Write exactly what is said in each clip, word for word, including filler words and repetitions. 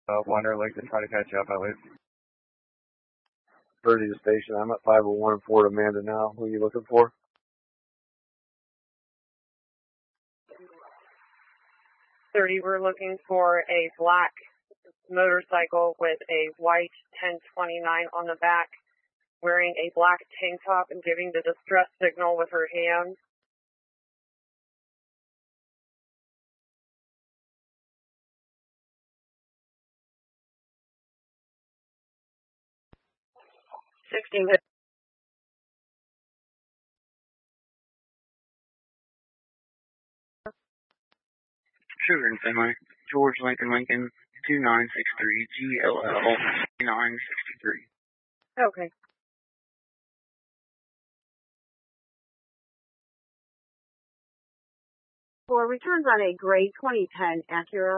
Uh, Wonder Lake to try to catch up, at least. thirty to station. I'm at five oh one and Fort Amanda now. Who are you looking for? thirty, we're looking for a black motorcycle with a white ten twenty-nine on the back, wearing a black tank top and giving the distress signal with her hands. sixteen. Sugar and Finley, George Lincoln Lincoln, two nine six three G L L nine sixty-three. Okay. For returns on a gray twenty ten Acura.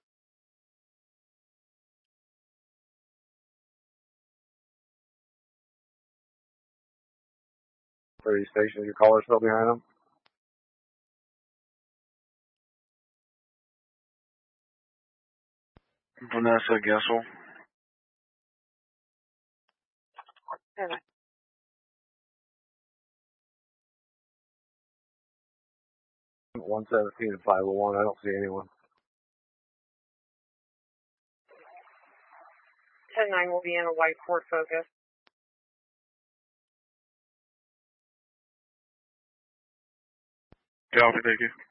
thirty station. Your caller still behind them? Vanessa Gessel. Okay. one seventeen and five oh one. I don't see anyone. ten nine will be in a white Ford Focus. Copy, thank you.